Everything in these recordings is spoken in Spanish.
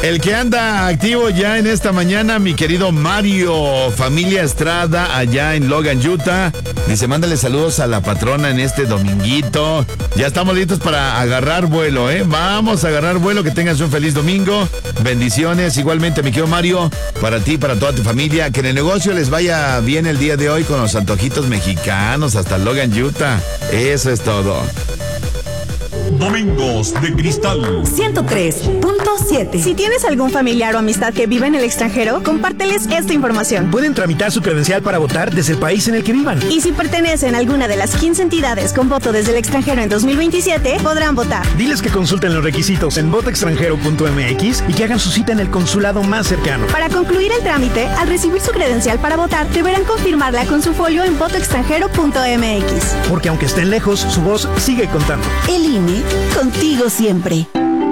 El que anda activo ya en esta mañana, mi querido Mario, familia Estrada, allá en Logan, Utah. Dice, mándale saludos a la patrona en este dominguito. Ya estamos listos para agarrar vuelo, ¿eh? Vamos a agarrar vuelo, que tengas un feliz domingo. Bendiciones, igualmente, mi querido Mario, para ti, para toda tu familia. Que en el negocio les vaya bien el día de hoy con los antojitos mexicanos hasta Logan, Utah. Eso es todo. Domingos de Cristal 103.7. Si tienes algún familiar o amistad que vive en el extranjero, compárteles esta información. Pueden tramitar su credencial para votar desde el país en el que vivan. Y si pertenecen a alguna de las 15 entidades con voto desde el extranjero en 2027, podrán votar. Diles que consulten los requisitos en votoextranjero.mx y que hagan su cita en el consulado más cercano. Para concluir el trámite, al recibir su credencial para votar, deberán confirmarla con su folio en votoextranjero.mx. Porque aunque estén lejos, su voz sigue contando. El INE, contigo siempre.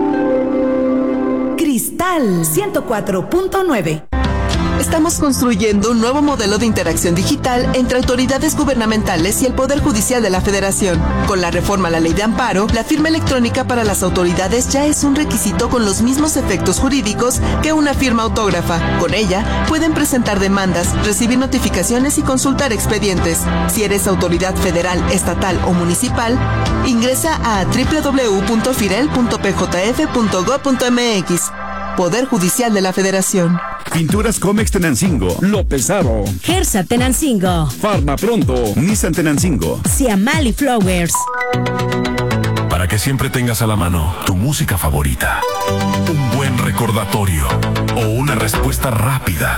Cristal 104.9. Estamos construyendo un nuevo modelo de interacción digital entre autoridades gubernamentales y el Poder Judicial de la Federación. Con la reforma a la Ley de Amparo, la firma electrónica para las autoridades ya es un requisito con los mismos efectos jurídicos que una firma autógrafa. Con ella, pueden presentar demandas, recibir notificaciones y consultar expedientes. Si eres autoridad federal, estatal o municipal, ingresa a www.firel.pjf.gov.mx. Poder Judicial de la Federación. Pinturas Comex Tenancingo, López Aro, Gersa Tenancingo, Farma Pronto, Nissan Tenancingo, Siamali Flowers. Para que siempre tengas a la mano tu música favorita, un buen recordatorio o una respuesta rápida